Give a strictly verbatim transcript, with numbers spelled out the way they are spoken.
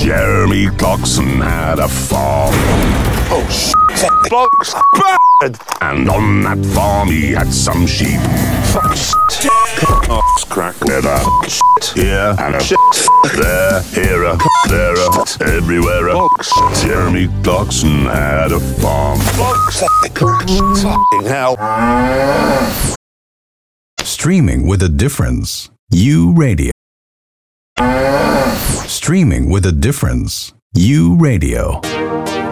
Jeremy Clarkson had a farm. Oh, shit. Blocks bad. And on that farm he had some sheep. Fuck shit. Oh, crack leather. Shit here and a shit there. Here a there a everywhere a Blocks. Jeremy Clarkson had a farm. Blocks. Fucking hell. Streaming with a difference. U Radio. Streaming with a difference. U Radio.